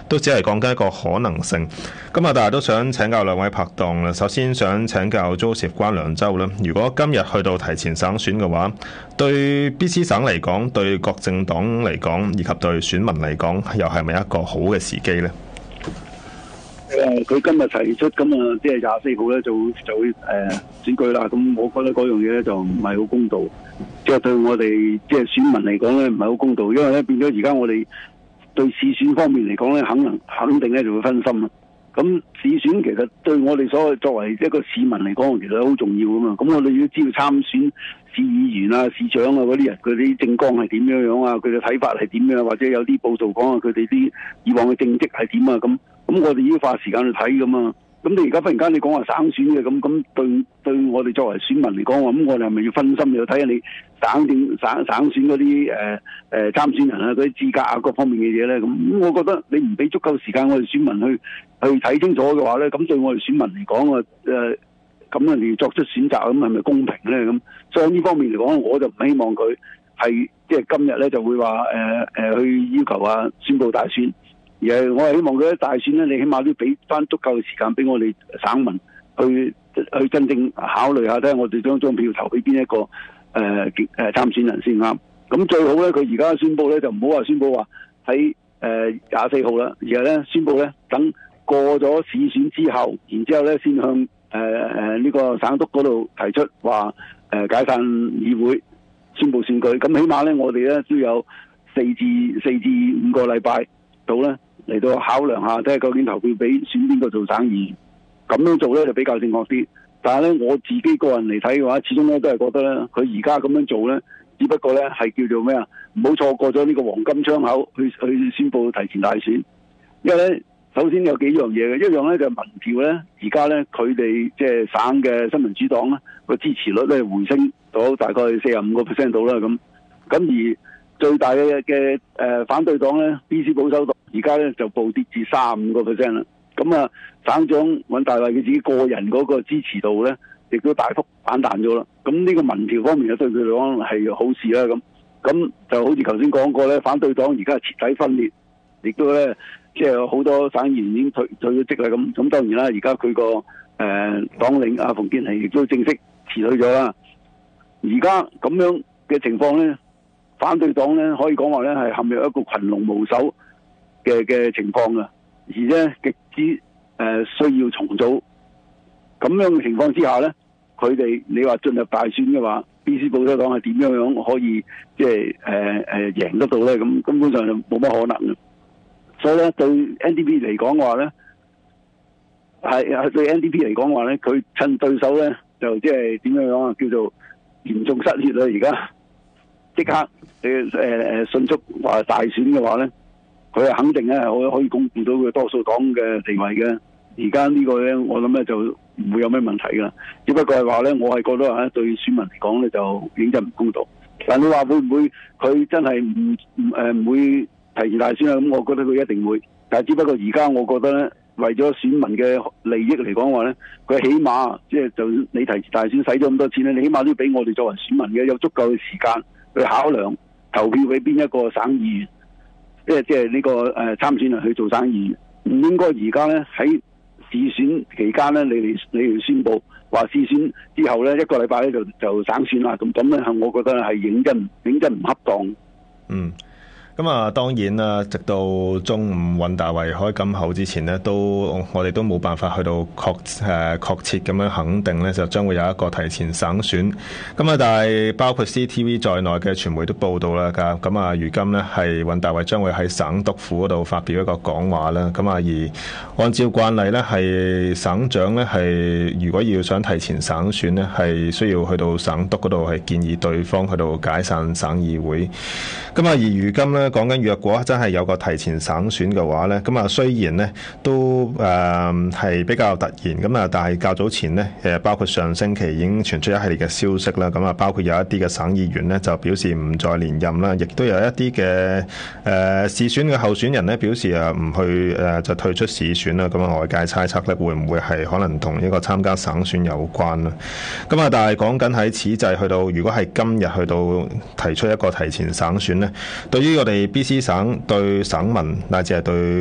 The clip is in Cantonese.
都只係講緊一個可能性。咁啊，但係都想請教兩位拍檔啦。首先想請教 Joseph 關良洲啦，如果今日去到提前省選嘅話，對 BC 省嚟講，對各政黨嚟講，以及對選民嚟講，又係咪一個好嘅時機呢？ 佢今日提出咁啊，即係24號咧就會選舉啦。咁我覺得嗰樣嘢咧就唔係好公道，即係對我哋即係選民嚟講咧唔係好公道，因為咧變咗而家我哋對市選方面嚟講咧，肯定咧就會分心啦。咁市選其實對我哋作為一個市民嚟講，其實好重要噶嘛。咁我哋要知道參選市議員啊、市長啊嗰啲人，佢啲政綱係點樣啊，佢嘅睇法係點樣，或者有啲報道講啊，佢哋啲以往嘅政績係點啊咁。咁我哋要花時間去睇噶嘛。咁你而家忽然間你講話省選嘅咁對我哋作為選民嚟講，咁我哋係咪要分心要睇下你省選嗰啲參選人啊嗰啲資格啊各方面嘅嘢咧？咁我覺得你唔俾足夠時間我哋選民去睇清楚嘅話咧，咁對我哋選民嚟講啊咁人哋作出選擇，咁係咪公平咧？咁所以呢方面嚟講，我就唔希望佢係即係今日咧就會話去要求啊宣佈大選。而係我係希望佢喺大選咧，你起碼都俾翻足夠嘅時間俾我哋省民去真正考慮下，睇下我哋將票投俾邊一個參選人先啱。咁最好咧，佢而家宣佈咧就唔好話宣佈話喺24號啦，而係咧宣佈咧等過咗市選之後，然之後咧先向呢個省督嗰度提出話解散議會，宣佈選舉。咁起碼咧我哋咧都有4至5個禮拜到咧嚟到考量下，睇下究竟投票俾選邊個做省議員，咁樣做咧就比較正確啲。但係咧我自己個人嚟睇嘅話，始終咧都係覺得咧，佢而家咁樣做咧，只不過咧係叫做咩啊？唔好錯過咗呢個黃金窗口去宣佈提前大選。因為咧，首先有幾樣嘢嘅，一樣咧就係民調咧，而家咧佢哋即係省嘅新民主黨咧個支持率咧回升到大概45% 到啦咁而最大嘅反對黨咧 BC 保守黨而家咧就暴跌至35% 啦。咁啊，省長尹大衛佢自己個人嗰個支持度咧，亦都大幅反彈咗啦。咁呢個民調方面就對佢嚟講係好事啦。咁就好似頭先講過咧，反對黨而家係徹底分裂，亦都咧即係好多省議員已經退咗職啦。咁當然啦，而家佢個黨領阿馮建祺亦都正式辭退咗啦。而家咁樣嘅情況咧，反對黨咧可以講話咧係陷入一個群龍無首嘅情況㗎，而且極之需要重組。咁樣嘅情況之下咧，佢哋你話進入大選嘅話，BC 保守黨係點樣可以即係贏得到咧？咁根本上就冇乜可能嘅。所以咧，對 NDP 嚟講嘅話咧，係對 NDP 嚟講嘅話咧，佢趁對手咧就即係點樣啊？叫做嚴重失血啦！而家即刻迅速話大選嘅話咧，佢係肯定咧可以鞏固到佢多數黨嘅地位嘅。而家呢個咧，我諗咧就唔會有咩問題噶。只不過係話咧，我係覺得對選民嚟講咧就認真唔公道。但你話會唔會佢真係唔會提前大選啊？咁我覺得佢一定會。但係只不過而家我覺得咧，為咗選民嘅利益嚟講話咧，佢起碼即係就你提前大選使咗咁多錢咧，你起碼都要俾我哋作為選民嘅有足夠嘅時間去考量投票俾邊一個省議員，即係呢個參選人去做省議員。唔應該而家咧喺市選期間咧，你嚟宣佈話市選之後咧一個禮拜咧就省選啦。咁咧係我覺得係認真唔恰當。 嗯。咁啊，當然啦，直到中午尹大維開金口之前呢，我哋都冇辦法去到確切咁樣肯定呢，就將會有一個提前省選。咁啊，但係包括 CTV 在內嘅傳媒都報道啦，咁啊，如今呢，係尹大維將會喺省督府嗰度發表一個講話啦。咁啊，而按照慣例呢，係省長呢，係如果要想提前省選呢，係需要去到省督嗰度係建議對方去到解散省議會。咁啊，而如今呢，講緊若果真係有個提前省選嘅話呢，咁啊雖然呢都係比較突然咁啊，但係較早前呢，包括上星期已經傳出一系列嘅消息啦，咁啊包括有一啲嘅省議員呢就表示唔再連任啦，亦都有一啲嘅市選嘅候選人呢表示唔去就退出市選啦，咁啊外界猜測呢會唔會係可能同呢個參加省選有關啦？咁啊但係講緊喺此際去到，如果係今日去到提出一個提前省選呢，對於我哋BC 省對省民乃至係對